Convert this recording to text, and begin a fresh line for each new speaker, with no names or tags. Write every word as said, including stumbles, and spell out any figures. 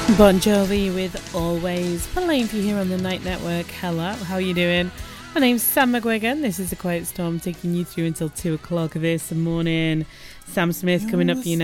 Bon Jovi with Always, playing for you here on the Night Network. Hello, how are you doing? My name's Sam McGuigan. This is the Quiet Storm, taking you through until two o'clock this morning. Sam Smith coming up for you now.